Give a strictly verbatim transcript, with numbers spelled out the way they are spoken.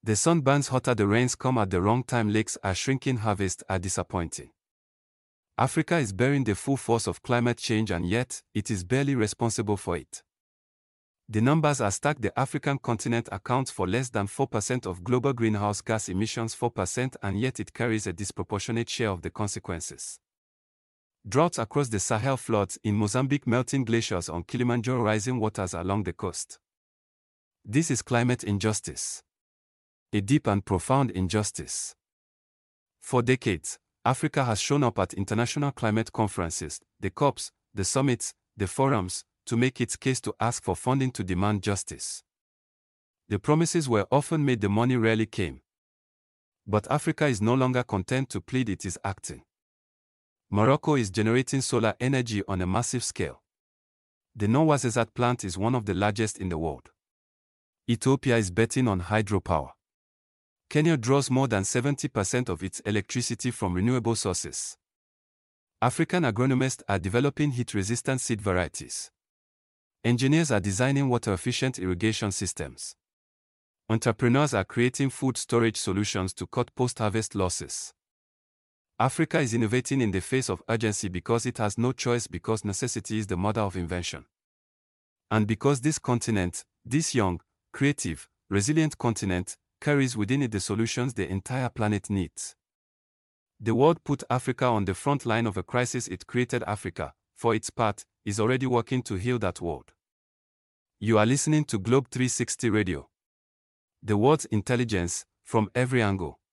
The sun burns hotter, the rains come at the wrong time, lakes are shrinking, harvests are disappointing. Africa is bearing the full force of climate change, and yet, it is barely responsible for it. The numbers are stark. The African continent accounts for less than four percent of global greenhouse gas emissions, four percent, and yet it carries a disproportionate share of the consequences. Droughts across the Sahel, floods in Mozambique, melting glaciers on Kilimanjaro, rising waters along the coast. This is climate injustice. A deep and profound injustice. For decades, Africa has shown up at international climate conferences, the COPs, the summits, the forums, to make its case, to ask for funding, to demand justice. The promises were often made, the money rarely came. But Africa is no longer content to plead, it is acting. Morocco is generating solar energy on a massive scale. The Nouakchott plant is one of the largest in the world. Ethiopia is betting on hydropower. Kenya draws more than seventy percent of its electricity from renewable sources. African agronomists are developing heat-resistant seed varieties. Engineers are designing water-efficient irrigation systems. Entrepreneurs are creating food storage solutions to cut post-harvest losses. Africa is innovating in the face of urgency because it has no choice, because necessity is the mother of invention. And because this continent, this young, creative, resilient continent, carries within it the solutions the entire planet needs. The world put Africa on the front line of a crisis. It created Africa, for its part, is already working to heal that world. You are listening to Globe three sixty Radio. The world's intelligence, from every angle.